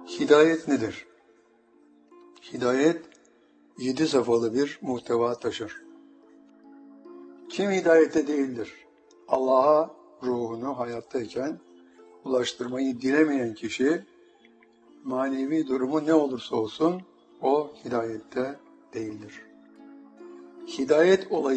Hidayet nedir? Hidayet 7 safhalı bir muhteva taşır. Kim hidayette değildir? Allah'a ruhunu hayattayken ulaştırmayı dilemeyen kişi, manevi durumu ne olursa olsun o hidayette değildir. Hidayet olayı